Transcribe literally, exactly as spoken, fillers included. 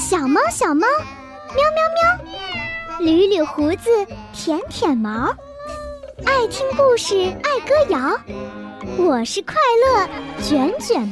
小猫小猫，喵喵喵，捋捋胡子，舔舔毛，爱听故事，爱歌谣，我是快乐卷卷